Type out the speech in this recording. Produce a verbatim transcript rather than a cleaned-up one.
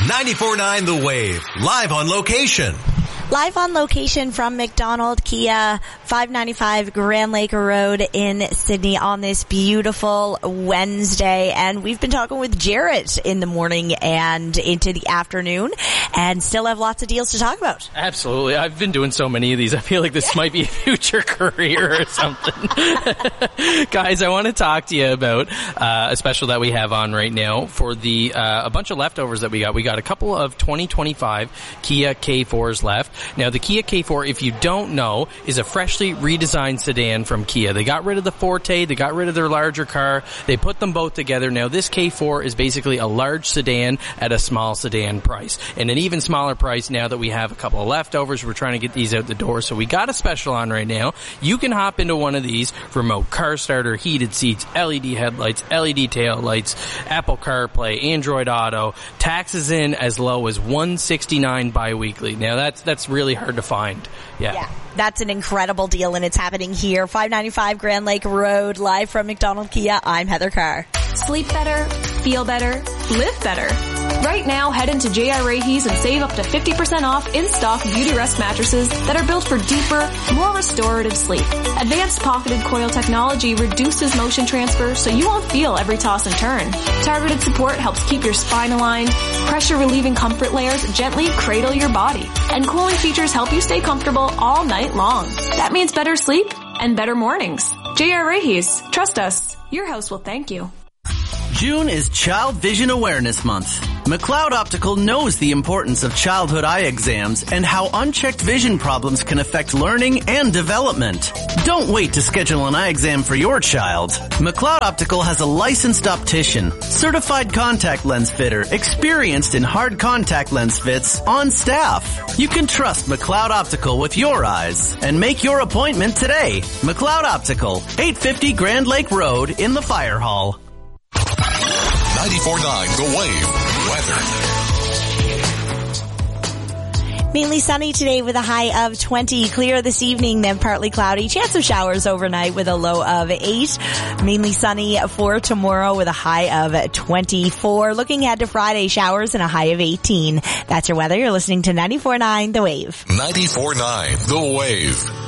ninety-four point nine The Wave, live on location. Live on location from McDonald Kia, five ninety-five Grand Lake Road in Sydney on this beautiful Wednesday. And we've been talking with Jarrett in the morning and into the afternoon and still have lots of deals to talk about. Absolutely. I've been doing so many of these. I feel like this might be a future career or something. Guys, I want to talk to you about uh, a special that we have on right now for the uh, a bunch of leftovers that we got. We got a couple of twenty twenty-five Kia K fours left. Now, the Kia K four, if you don't know, is a freshly redesigned sedan from Kia. They got rid of the Forte. They got rid of their larger car. They put them both together. Now, this K four is basically a large sedan at a small sedan price. And an even smaller price now that we have a couple of leftovers. We're trying to get these out the door. So we got a special on right now. You can hop into one of these, remote car starter, heated seats, L E D headlights, L E D tail lights, Apple CarPlay, Android Auto, taxes in as low as one hundred sixty-nine dollars bi-weekly. Now, that's that's really hard to find. Yeah. Yeah. That's an incredible deal, and it's happening here. five ninety-five Grand Lake Road, live from McDonald Kia. I'm Heather Carr. Sleep better, feel better, live better. Right now, head into J R Rahe's and save up to fifty percent off in-stock Beauty Rest mattresses that are built for deeper, more restorative sleep. Advanced pocketed coil technology reduces motion transfer so you won't feel every toss and turn. Targeted support helps keep your spine aligned. Pressure-relieving comfort layers gently cradle your body. And cooling features help you stay comfortable all night long. That means better sleep and better mornings. J R Rahe's. Trust us. Your house will thank you. June is Child Vision Awareness Month. McLeod Optical knows the importance of childhood eye exams and how unchecked vision problems can affect learning and development. Don't wait to schedule an eye exam for your child. McLeod Optical has a licensed optician, certified contact lens fitter, experienced in hard contact lens fits on staff. You can trust McLeod Optical with your eyes and make your appointment today. McLeod Optical, eight fifty Grand Lake Road in the Fire Hall. ninety-four point nine The Wave weather. Mainly sunny today with a high of twenty. Clear this evening, then partly cloudy. Chance of showers overnight with a low of eight. Mainly sunny for tomorrow with a high of twenty-four. Looking ahead to Friday, showers and a high of eighteen. That's your weather. You're listening to ninety-four point nine The Wave. ninety-four point nine The Wave.